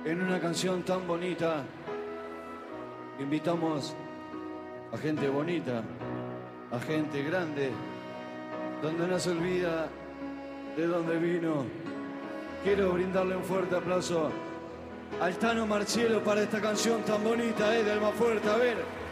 en una canción tan bonita. Invitamos a gente bonita, a gente grande, donde no se olvida de dónde vino. Quiero brindarle un fuerte aplauso al Tano Marcielo para esta canción tan bonita, de Almafuerte. A ver.